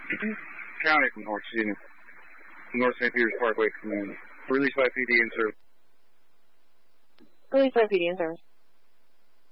County from North, North St. Peters Parkway, Command. Released by PD in service. Released by PD in service.